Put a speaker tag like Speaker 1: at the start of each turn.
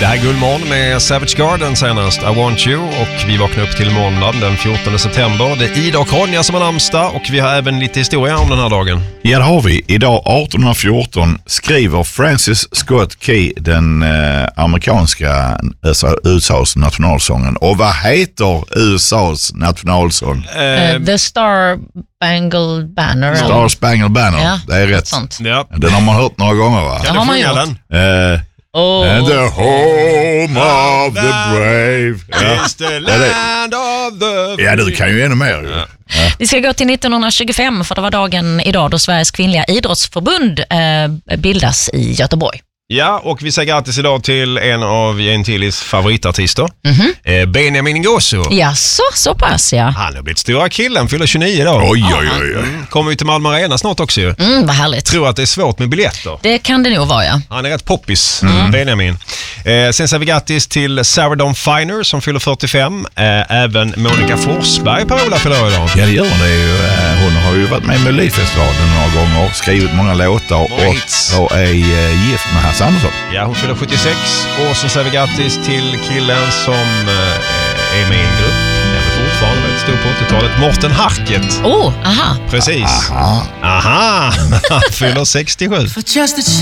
Speaker 1: Det här är Guldmorgon med Savage Garden senast, I Want You, och vi vaknar upp till måndagen den 14 september. Det är Ida och Ronja som har namnsdag och vi har även lite historia om den här dagen.
Speaker 2: Ja, det har vi. Idag 1814 skriver Francis Scott Key den amerikanska USAs nationalsången. Och vad heter USAs nationalsång?
Speaker 3: The Star Spangled Banner.
Speaker 2: Star Spangled Banner,
Speaker 3: ja,
Speaker 2: det är rätt.
Speaker 3: Sånt.
Speaker 1: Ja.
Speaker 2: Den har man hört några gånger, va?
Speaker 3: Ja, det har man gjort.
Speaker 2: And the home of the brave.
Speaker 1: Is the land of the...
Speaker 2: Ja, du kan ju ännu mer. Ja.
Speaker 3: Vi ska gå till 1925 för det var dagen idag då Sveriges kvinnliga idrottsförbund bildas i Göteborg.
Speaker 1: Ja, och vi säger grattis idag till en av Gentilis favoritartister, Benjamin Ingrosso.
Speaker 3: Ja, så pass, ja.
Speaker 1: Han har blivit stora killen, fyller 29 idag.
Speaker 2: Oj.
Speaker 1: Kommer vi till Malmö Arena snart också ju.
Speaker 3: Vad härligt.
Speaker 1: Tror att det är svårt med biljetter.
Speaker 3: Det kan det nog vara, ja.
Speaker 1: Han är rätt poppis, Benjamin. Sen säger vi grattis till Sarah Dawn Finer som fyller 45. Även Monica Forsberg Per-Ola fyller idag.
Speaker 2: Ja, det gör hon. Det är ju, hon har ju varit med i Melodifestivalen några gånger, skrivit många låtar och är gift med Hasse Andersson.
Speaker 1: Ja, hon fyller 76. Och så säger vi grattis till killen som är med i en grupp. Den är fortfarande väldigt stor på 80-talet. Morten Harket.
Speaker 3: Aha.
Speaker 1: Precis. Aha. Han fyller 67.